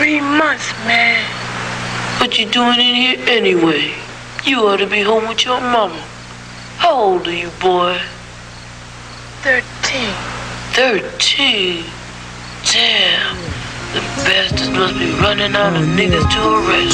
3 months, man. What you doing in here anyway? You ought to be home with your mama. How old are you, boy? 13. 13? Damn. The bastards must be running out of niggas to arrest.